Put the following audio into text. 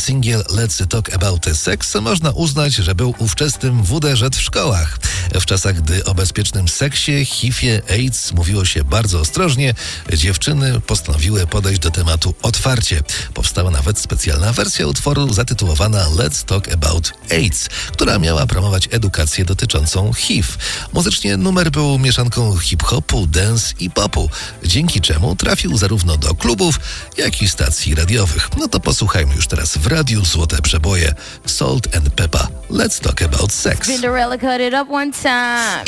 singiel Let's Talk About Sex można uznać, że był ówczesnym WDŻ w szkołach. W czasach, gdy o bezpiecznym seksie, HIV-ie, AIDS mówiło się bardzo ostrożnie, dziewczyny postanowiły podejść do tematu otwarcie. Powstała nawet specjalna wersja utworu zatytułowana Let's Talk About AIDS, która miała promować edukację dotyczącą HIV. Muzycznie numer był mieszanką hip-hopu, dance i popu, dzięki czemu trafił zarówno do klubów, jak i stacji radiowych. No to posłuchajmy już teraz w radiu Złote Przeboje Salt and Peppa. Let's Talk About Sex. Cinderella cut it up one time.